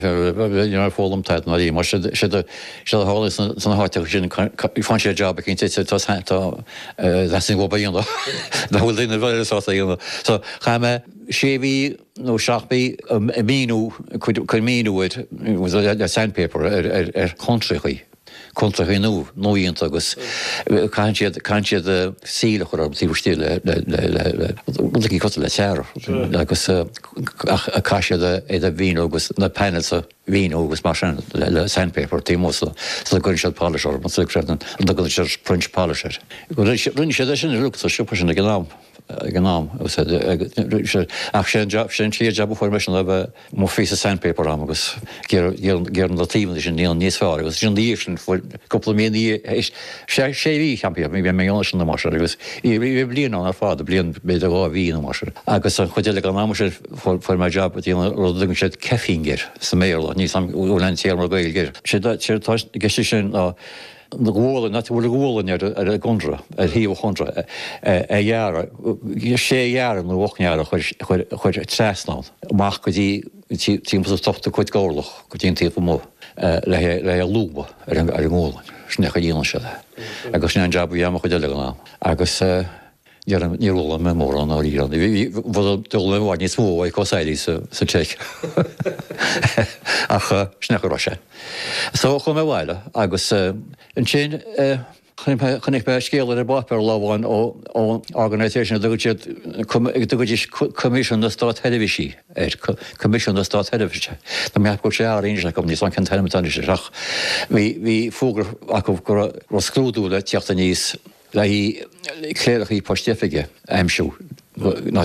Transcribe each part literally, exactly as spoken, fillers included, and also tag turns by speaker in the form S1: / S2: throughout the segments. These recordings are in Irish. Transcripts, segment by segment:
S1: fólam tijd na í mar se se há san háteach sin fan sé job cinn tá sin go baíon bhfuil duine bheileá íonna. So chaime sé bhí nó seachbí míú chu míúid le sandpaper ar contrachaí. Contra nó nóíonnta agus can siad síle chu tí bhtíle í co le tear agus a caiisiad é a bhí agus na penalsa hí agus mar le sandpaper tí mósa sa gunn sead páir man an do go sé print páir. Rinne sé sin ruúta siúpa sin na gnáam. Gnáam ach sé sin tí jobb chuir meisi le bheith mó fé a sandpaper am agus ggéan le tíim sin níon níos fá, agus sin dí sin coppla mé sé sé bhí champi mé bhé mé sin na mar agus i blion an ar fád a blion beidir gá bhí na mar. Agus an chuideile an am sé for mé job a tíana ru sé cefingir sa méla, níos úlein sé mar gailgéir. sé geiste sin na ghóla na bhfuil ghólain ar a gondra ar híomh chundra a dheara sé dhearan nó bhneara chuir tresná amach go dtí tí tofta chuid gáirlach go dtíon tíomh mó le a lúba ar an ghólain snecha díana se agus sne an jobú dhéama chuide le ná agus níróla me mór an áíran. Bhd dul bhhaid níos mó ag cosáidí sa teich ach snecharrá sé. Só chum mé bhhaile agus an sin chunig be scéal ar bapar láháin ó organisation dugad Commission na Stát Televisí Commission na Stát Televisí. Tá mé go sé aríine go níos an cin telemitán seach. Bhí fógur acu gur scrúdú le teachta níos le hí cléirech í postífiige aimsú ná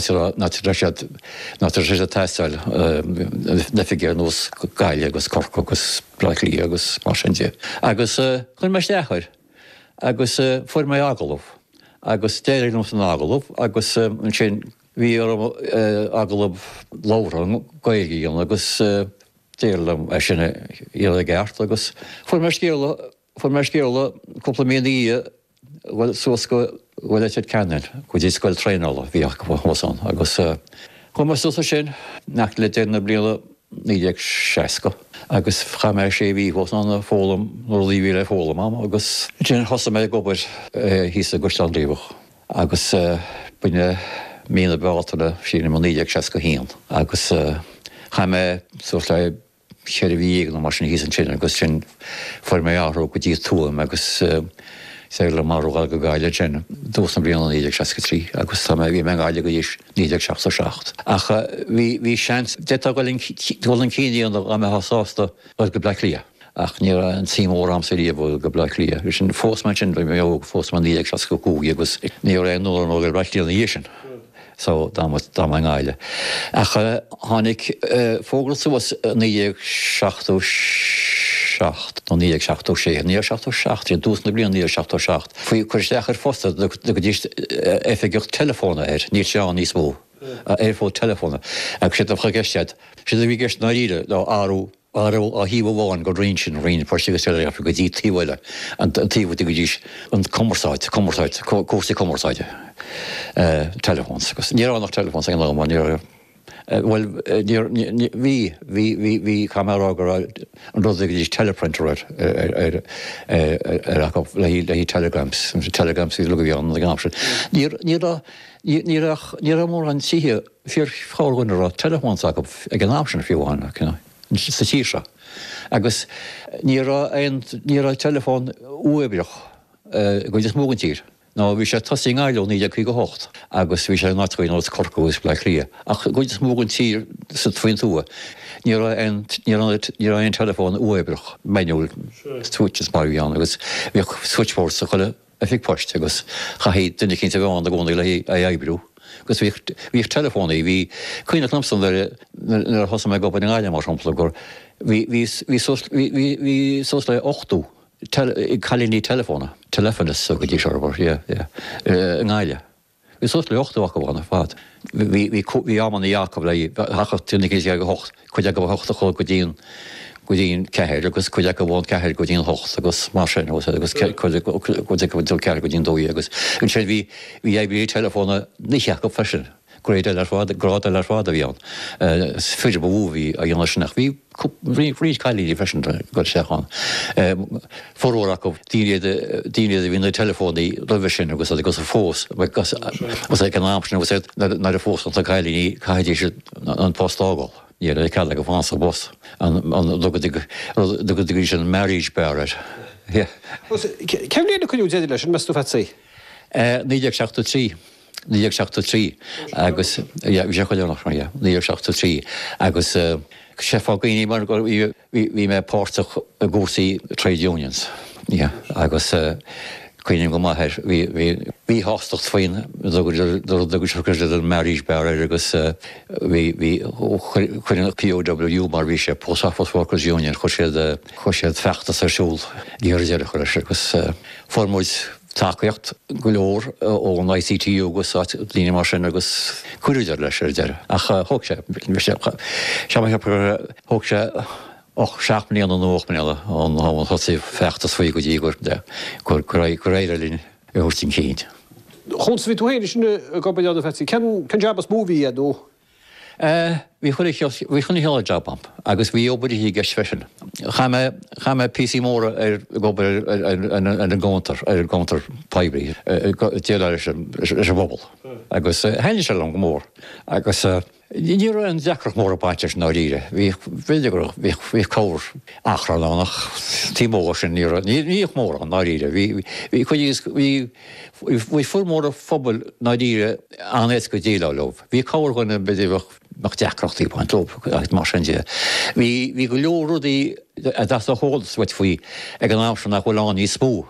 S1: sé a teisteil nefigéir nós gaiile agus corco agus blachlí agus mar sin. Agus chun me steachir agus fuair mé agalmh agus déir nó an agalmh agus an sin bhí agalmh lárang gailíon agus déirlam é sinna íle gceart agus fuair me scéala fuair me scéala coppla míí well soos go well it canan go dí scoil tréála bhíach go hóán agus chum so sin nach le déna bliala níag seaca agus chaime sé bhí hóán fólam nó líhí le fólam am agus sin hosa mé gobar hí a gosán líbach agus buine mína beátaile sin man níag seaca hían agus chaime so le chéir bhí nó mar sin hí an sin agus sin for mé áró go dtí túam agus sé le marú go gaiile sin dús an blion níideag seaca trí agus tá bhí me gáile go dhéis níideag seachta seacht. Ach bhí sean de golan cííon a me hasásta bhil go bleiclia ach ní an tímór am sé bhil go bleiclia. sin fósman sin bhí mé fósman níideag seaca cúí agus ní ré nó nó go bleiclíon dhé sin. So dá an gáile. Ach tháinig fógral suas níideag seachtú seacht nó níag seachtó sé, níag seachtó seacht, í dús na blion níag seachtó seacht. Fuoi chuirteach ar fosta do go dtíist effeigiocht telefóna ar, níl seán níos mó, ar fó telefóna. Agus sé a chageistead, sé a bhí geist na ríide le áú áú a híh bháin go réon sin réon páirtígus teile go dtí tíhile an tíhú go dtíis an commeráid, commeráid, cósaí commeráide telefóns. Ní nach telefóns an lemáin ní well hí hí camerará an rud dtí teleprinter le hí telegrams telegrams í lu bhíán le gáse. Ní mór an sithe fir fáhainrá telefón ag an ápsin fiúháinna sa tíise. Agus ní ní telefón uabrioch go is mógan tír. No bhí sé tosí gáilú níidir chu go hocht, agus bhí sé náfuoin ó corcóis le lia. Ach go is mógan tír sa faoin túa. Ní an telefón uabrioch meúil túis maríán agus bhí switchboard sa chuile a fi poist agus chaí duine cinnta bháin a gcóna le a ébrú. Gus bhíh telefónaí hí chuoine namsan ar thosa me go in gáile mar sampla gur hí sós le ochtú chalíní telefóna, telefonas so go dtí searbor, an gáile. Bhí sós le ochtú acha bhána fad. Bhí ammanna Jacob le hacha túna go hocht, chuide go hochta cho go dtíon go dtíon ceir agus chuide go bháin ceir go dtíon hocht agus mar sin agus ceir go dtíon dóí agus. An sé bhí bhí ébrú telefóna nícheach go fesin gréide le fád gráda le fád a bhíán. Fuidir bhúhí a dhéana sinach bhí rí caiilí fesin go seán. Forúach go daine a bhín telefónní roimh sin agus agus a fós was ag an ámsna was na a fós an caiilí caiidí an postágáil. Ní é ce go fása bos an dugad sin marriage bear.
S2: Ceim léana chuú déidir leis an meú fetsaí?
S1: Níideag seachta trí. Níag seachta trí agus bhí chuileach mar níag seachta trí agus séfágaí mar go bhí mé pátach a gúsaí trade unions agus chuoine go maithir bhí hástacht faoin agus an marriage bear agus bhí chuine P O W mar bhí sé Post Office Workers Union chu sé chu sé fechttas arsúl díir chuir agus formúid takeíocht go leor ó an I C T U agus líine mar sin agus cuiidir leis deire ach thug sé se thug sé och seach mlíon an nóch mile an an thosaí fechttas faoi go dtí gur de chu chu réidir lín úirtín chéad.
S2: Chns bhí tú héidir sinna go beáda fetí, cen jobas móhí a dó?
S1: Bhí chuna heala jobbam, agus bhí obair hí gceist fesin. Chaime P C móra ar gobar an an gátar ar an gátar paibrí déile is a bobbal. Agus heine se an go mór. Agus ní an deacrach mór a baitir ná ríre. Bhí bhéidir bhí cóir achra lánach tímóga sin níoch mór an ná ríre. Bhí chuí bhí fumór a fphobal ná ríre anéis go déile loh. Bhí cóir chuna bedíh nach deacrochttaí baint lob mar sin dé. Bhí bhí go leorúdaí a das a hólas weit faoi ag an ámsan nach bhfuil í spú.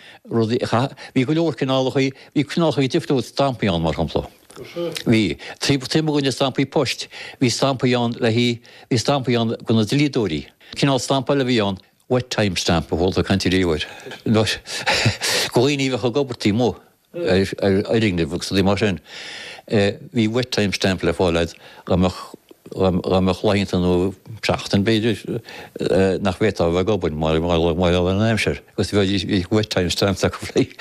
S1: Bhí go leor cinálachaí bhí cinálachaí diftú stampaíán mar champla. Bhí trí tíimúine stampaí post, bhí stampaíán le hí bhí stampaíán gona lídóí. Cinál stampa le bhíán wet time stamp a bhil a cantííhhaid. Goíoníh a gobartí mó ar ringde bhgus dí mar sin. Bhí wet time stamp le fáileid ramach leint an seachtain beidir nach bhétá bheith gobain mar mar an aimseir, gus bhí wet time stamp a go lé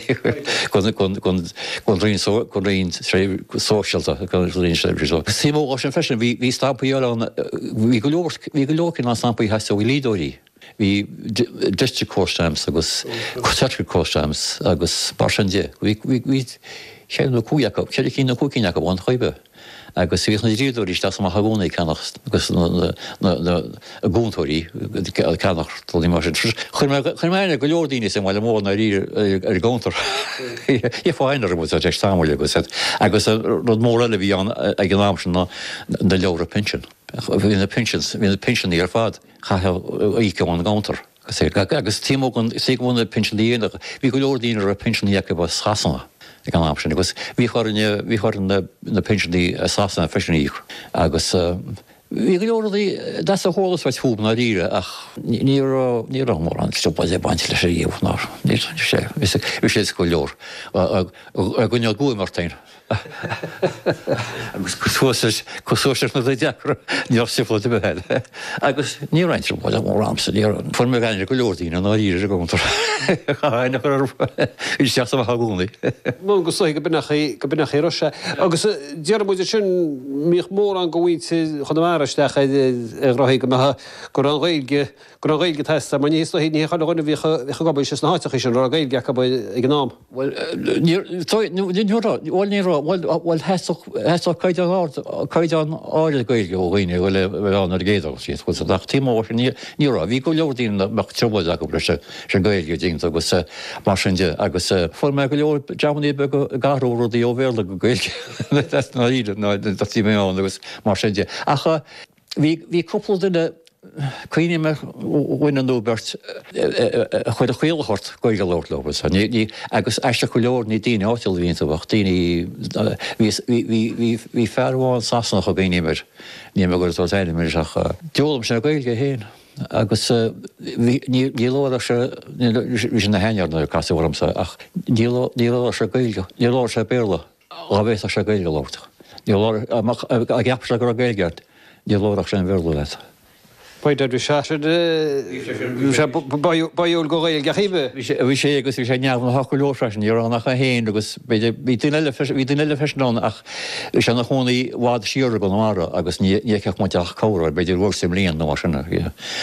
S1: chun réon sóisialta réon sé. Simó sin fesin bhí stampaíán bhí go leorcin an stampaí heú í lídóí. Bhí district cóstamps agus tetric cóstamps agus bar sin dé.Ché nó cúiacha, chéidir cí nó cúcíineach bhain choibe. Agus bhí na díúirí tá mar hagónaí cenach agus a gúntóirí cenach í mar sin. Chn ména go leordíine sem bhile mór na rí ar gúntar. I fáinar mu teéis samúile agus agus rud mór eile bhí an ag an námsin na leabhar pension. Bhí na pensions hí na pensioní ar fad chathe íceáin gántar. Agus tímógan sé bhna pensioníach, bhí go leordíine a pensioníach ba chasanna. Gan ámsin, agus bhí bhí chuir na pensioní sásanna feisiníí agus bhí go leordaí das a hólas bhaid thúb na ríre ach ní mór an stoppa é baint leis díomh ná. Ní sé bhí sé go leor a gine gúim martain. Agus cosúir na deachra níor sifla de behead. Agus ní reintir bhil mór amsa ní fu mé gaiine go leordaína ná ríre gúntar. Chaine chu í seach a hagúnaí.
S2: Mó go go go binach roise. Agus dearmúidir sin míoch mór an gohhainte chun maristeach roií go go an réilge go an réilge testa, mar níos hí ní chuine bhí gobaid se na háiteach sin ar a gailge ag gnám.
S1: Well, bhfuil heach chuid an áile gailge ó ghaoine bhfuil an ar géadach sí bhil ach tímó ní rá. Bhí go leordín meach trúbaid a go bre se gailge dínta agus mar sin de agus fu me go leor deamaní be go garúí ó bhéla go gailge na idir tí méán agus mar sin de. Acha bhí coppla duine chuoine me bhaine nóbert chuid a chuilechart goige leirlópas. Agus eiste go leor ní daine átil víonnta bach daoine hí fearháin sasanna go bhéineimir ní me gur éine mar seach deolalam se gailge héin. Agus ní lá se na heinearna casúramsa ach ní lá se gailge, ní lá se béla a bhéh se gailge láta. Ní a gceap se gur a gailgeart, ní láach sé an bhéla leit.
S2: Paidir se baúil go réil gachébe.
S1: Bhí sé agus bhí sé neamh hacha leorfreisin ar annach a héin agus hí duile feisná ach se nach chonaí bhád siúra go ára agus níceach muteach córa, beidir bhór sim líon nó sinna.